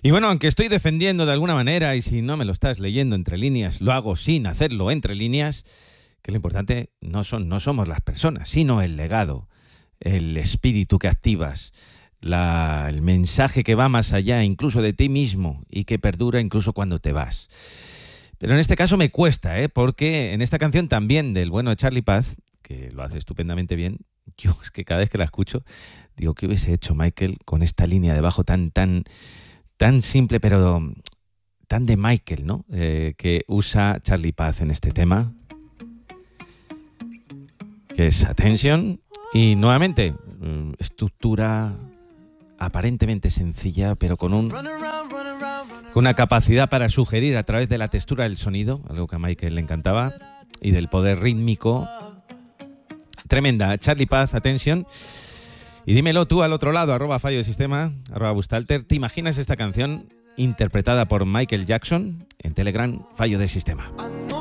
Y bueno, aunque estoy defendiendo de alguna manera, y si no me lo estás leyendo entre líneas, lo hago sin hacerlo entre líneas, que lo importante no somos las personas, sino el legado, el espíritu que activas, el mensaje que va más allá incluso de ti mismo y que perdura incluso cuando te vas. Pero en este caso me cuesta, porque en esta canción también del bueno de Charlie Puth, que lo hace estupendamente bien, yo es que cada vez que la escucho digo, ¿qué hubiese hecho Michael con esta línea de bajo tan simple, pero tan de Michael, ¿no? Que usa Charlie Puth en este tema, que es Attention, y nuevamente estructura aparentemente sencilla, pero con una capacidad para sugerir a través de la textura del sonido, algo que a Michael le encantaba, y del poder rítmico. Tremenda. Charlie Puth, Attention. Y dímelo tú al otro lado, @fallo de sistema, @bustalter. ¿Te imaginas esta canción interpretada por Michael Jackson? En Telegram, fallo de sistema.